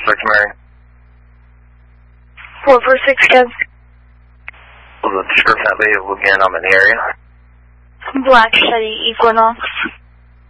446 Mary. 446 Kev. Was the description that vehicle again? I'm in the area. Black Chevy Equinox.